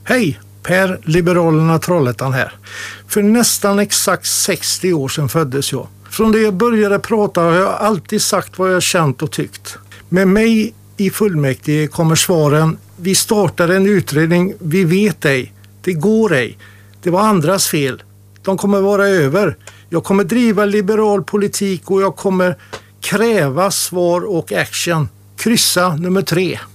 Hej, Per Liberalerna Trollhättan här. För nästan exakt 60 år sedan föddes jag. Från det jag började prata har jag alltid sagt vad jag känt och tyckt. Med mig i fullmäktige kommer svaren: vi startar en utredning, vi vet ej, det går ej, det var andras fel, de kommer vara över. Jag kommer driva liberal politik och jag kommer kräva svar och action. Kryssa nummer 3.